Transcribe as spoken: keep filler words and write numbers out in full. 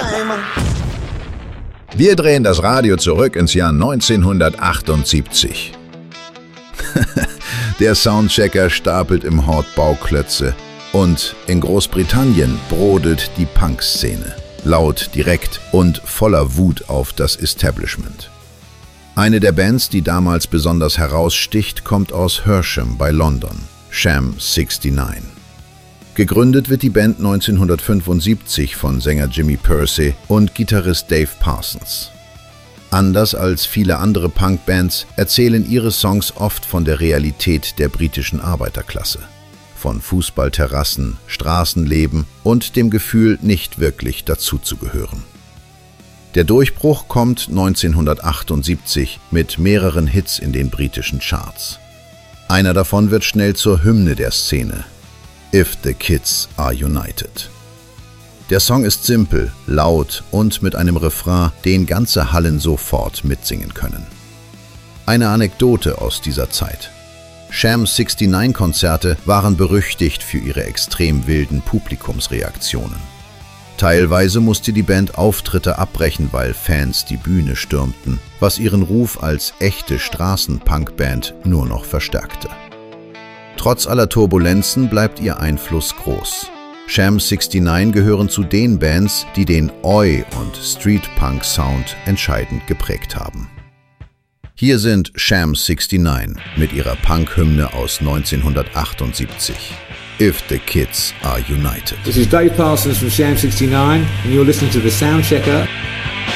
Wir drehen das Radio zurück ins Jahr neunzehnhundertachtundsiebzig. Der Soundchecker stapelt im Hort Bauklötze und in Großbritannien brodelt die Punk-Szene. Laut, direkt und voller Wut auf das Establishment. Eine der Bands, die damals besonders heraussticht, kommt aus Hersham bei London, Sham neunundsechzig. Gegründet wird die Band neunzehnhundertfünfundsiebzig von Sänger Jimmy Pursey und Gitarrist Dave Parsons. Anders als viele andere Punkbands erzählen ihre Songs oft von der Realität der britischen Arbeiterklasse. Von Fußballterrassen, Straßenleben und dem Gefühl, nicht wirklich dazuzugehören. Der Durchbruch kommt neunzehnhundertachtundsiebzig mit mehreren Hits in den britischen Charts. Einer davon wird schnell zur Hymne der Szene: If the Kids Are United. Der Song ist simpel, laut und mit einem Refrain, den ganze Hallen sofort mitsingen können. Eine Anekdote aus dieser Zeit. Sham neunundsechzig-Konzerte waren berüchtigt für ihre extrem wilden Publikumsreaktionen. Teilweise musste die Band Auftritte abbrechen, weil Fans die Bühne stürmten, was ihren Ruf als echte Straßenpunkband nur noch verstärkte. Trotz aller Turbulenzen bleibt ihr Einfluss groß. Sham neunundsechzig gehören zu den Bands, die den Oi- und Street-Punk-Sound entscheidend geprägt haben. Hier sind Sham neunundsechzig mit ihrer Punk-Hymne aus neunzehnhundertachtundsiebzig. If the Kids Are United. This is Dave Parsons from Sham neunundsechzig and you're listening to The Soundchecker